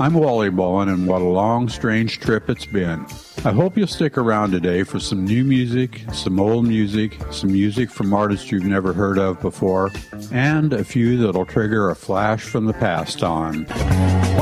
I'm Wally Bowen, and what a long, strange trip it's been. I hope you'll stick around today for some new music, some old music, some music from artists you've never heard of before, and a few that'll trigger a flash from the past on